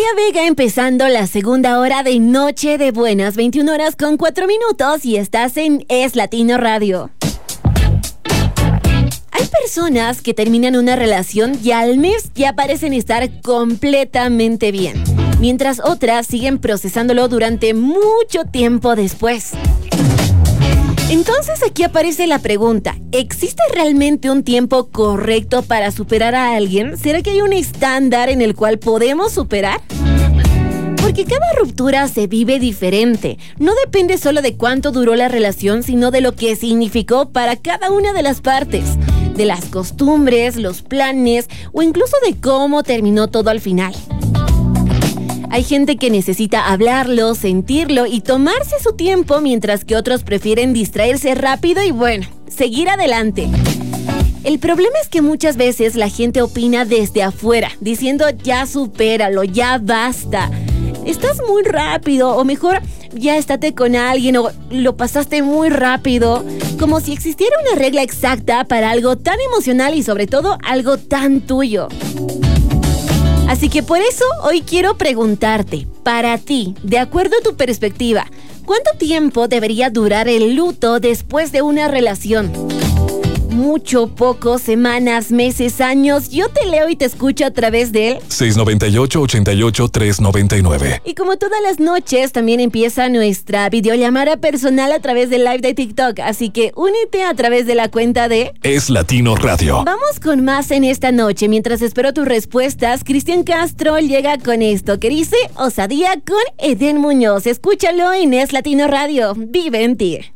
María Vega empezando la segunda hora de Noche de Buenas, 21 horas con 4 minutos y estás en Es Latino Radio. Hay personas que terminan una relación y al mes ya parecen estar completamente bien, mientras otras siguen procesándolo durante mucho tiempo después. Entonces aquí aparece la pregunta, ¿existe realmente un tiempo correcto para superar a alguien? ¿Será que hay un estándar en el cual podemos superar? Porque cada ruptura se vive diferente. No depende solo de cuánto duró la relación, sino de lo que significó para cada una de las partes. De las costumbres, los planes o incluso de cómo terminó todo al final. Hay gente que necesita hablarlo, sentirlo y tomarse su tiempo, mientras que otros prefieren distraerse rápido y seguir adelante. El problema es que muchas veces la gente opina desde afuera, diciendo ya supéralo, ya basta. Estás muy rápido, o mejor, ya estate con alguien, o lo pasaste muy rápido. Como si existiera una regla exacta para algo tan emocional y sobre todo algo tan tuyo. Así que por eso hoy quiero preguntarte, para ti, de acuerdo a tu perspectiva, ¿cuánto tiempo debería durar el luto después de una relación? Mucho, poco, semanas, meses, años. Yo te leo y te escucho a través del 698-88-399. Y como todas las noches, también empieza nuestra videollamada personal a través del live de TikTok. Así que únete a través de la cuenta de Es Latino Radio. Vamos con más en esta noche. Mientras espero tus respuestas, Cristian Castro llega con esto que dice Osadía con Eden Muñoz. Escúchalo en Es Latino Radio. Vive en ti.